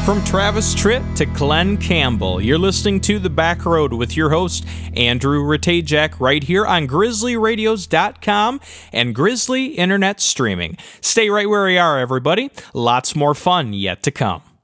From Travis Tritt to Glenn Campbell, you're listening to The Back Road with your host, Andrew Ratajczak, right here on GrizzlyRadios.com and Grizzly Internet Streaming. Stay right where you are, everybody. Lots more fun yet to come.